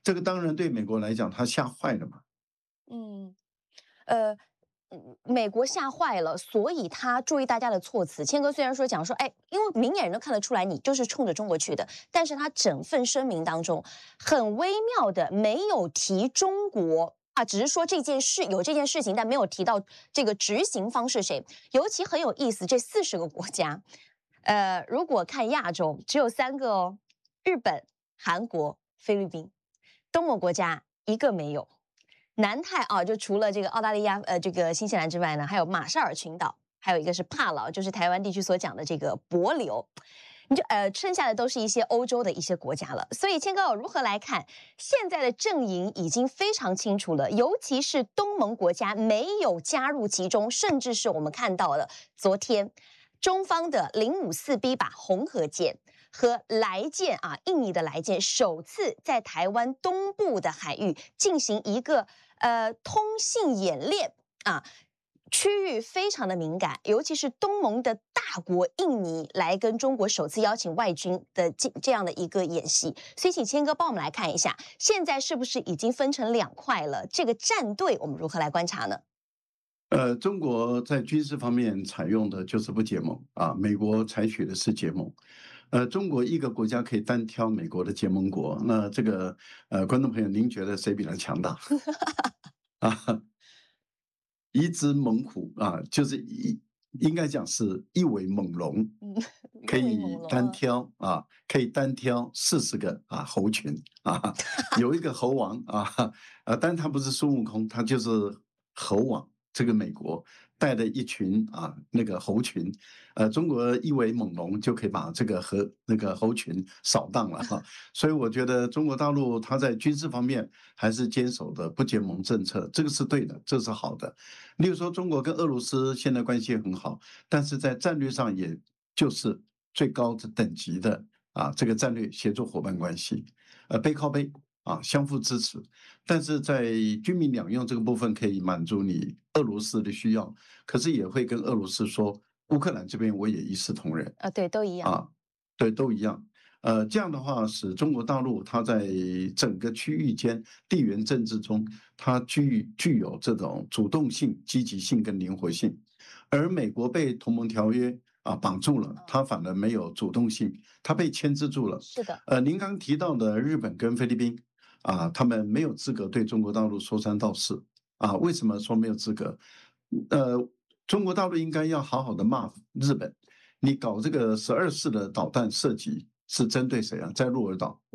这个当然对美国来讲，他吓坏了嘛。 嗯，呃，美国吓坏了，所以他注意大家的措辞。谦哥虽然说讲说，哎，因为明眼人都看得出来你就是冲着中国去的，但是他整份声明当中很微妙的没有提中国。啊，只是说这件事有这件事情，但没有提到这个执行方是谁。尤其很有意思，这40个国家，如果看亚洲，只有3个哦，日本、韩国、菲律宾，东盟国家一个没有。南太啊，就除了这个澳大利亚、这个新西兰之外呢，还有马绍尔群岛，还有一个是帕劳，就是台湾地区所讲的这个帛琉。你就剩下的都是一些欧洲的一些国家了。所以谦哥如何来看现在的阵营已经非常清楚了，尤其是东盟国家没有加入其中，甚至是我们看到了昨天中方的054B 把红河舰和来舰啊，印尼的来舰首次在台湾东部的海域进行一个通信演练啊。区域非常的敏感，尤其是东盟的大国印尼来跟中国首次邀请外军的这样的一个演习，所以请谦哥帮我们来看一下，现在是不是已经分成2块了？这个战队我们如何来观察呢？ 中国在军事方面采用的就是不结盟啊，美国采取的是结盟。中国一个国家可以单挑美国的结盟国，那这个观众朋友，您觉得谁比他强大啊？一只猛虎啊，就是应该讲是一尾猛龙，可以单挑啊，可以单挑40个啊猴群啊，有一个猴王但他不是孙悟空，他就是猴王。这个美国带的一群那个猴群，中国一尾猛龙就可以把这个那个猴群扫荡了哈。所以我觉得中国大陆它在军事方面还是坚守的不结盟政策，这个是对的，这是好的。例如说，中国跟俄罗斯现在关系很好，但是在战略上也就是最高的等级的这个战略协作伙伴关系，背靠背。相互支持，但是在军民两用这个部分可以满足你俄罗斯的需要，可是也会跟俄罗斯说，乌克兰这边我也一视同仁对，都一样对，都一样。这样的话，使中国大陆它在整个区域间地缘政治中，它具有这种主动性、积极性跟灵活性，而美国被同盟条约绑住了，它反而没有主动性，它被牵制住了。 是的。 您刚提到的日本跟菲律宾。他们没有资格对中国大陆说三道四为什么说没有资格？中国大陆应该要好好的骂日本，你搞这个12式的导弹射击是针对谁啊？在鹿儿岛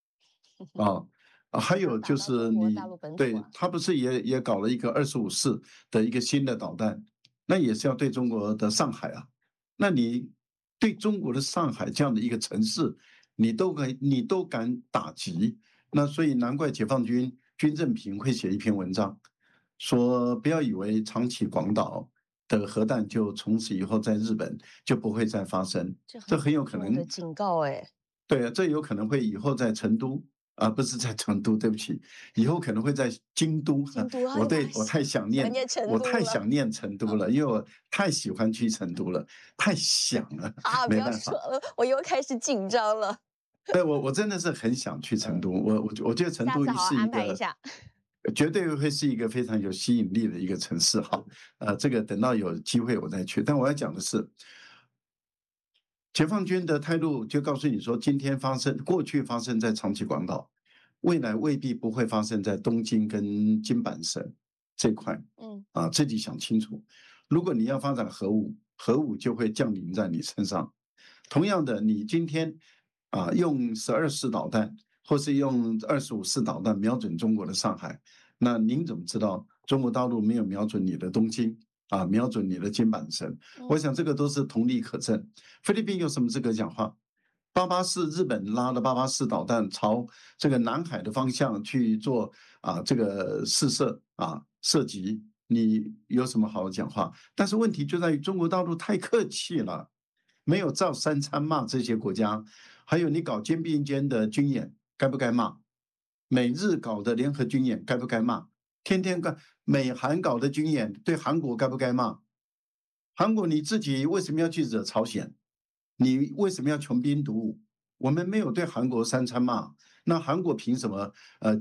还有就是对他不是也搞了一个25式的一个新的导弹，那也是要对中国的上海那你对中国的上海这样的一个城市，你都敢打击？那所以难怪解放军军政平会写一篇文章，说不要以为长崎广岛的核弹就从此以后在日本就不会再发生，这很有可能的警告对这有可能会以后在成都不是在成都，对不起，以后可能会在京都。我太想念成都了，因为我太喜欢去成都了，太想了不要说了，我又开始紧张了。 对，我真的是很想去成都，我觉得成都是一个绝对会是一个非常有吸引力的一个城市哈。这个等到有机会我再去。但我要讲的是，解放军的态度就告诉你说，过去发生在长崎广岛，未来未必不会发生在东京跟金板省这块。自己想清楚。如果你要发展核武就会降临在你身上。同样的，你今天用12式导弹，或是用25式导弹瞄准中国的上海，那您怎么知道中国大陆没有瞄准你的东京瞄准你的金板省？我想这个都是同理可证。菲律宾有什么资格讲话？88式日本拉的88式导弹朝这个南海的方向去做这个试射射击，你有什么好讲话？但是问题就在于中国大陆太客气了。没有照三餐骂这些国家，还有你搞肩并肩的军演，该不该骂？美日搞的联合军演，该不该骂？天天干美韩搞的军演，对韩国该不该骂？韩国你自己为什么要去惹朝鲜？你为什么要穷兵黩武？我们没有对韩国三餐骂，那韩国凭什么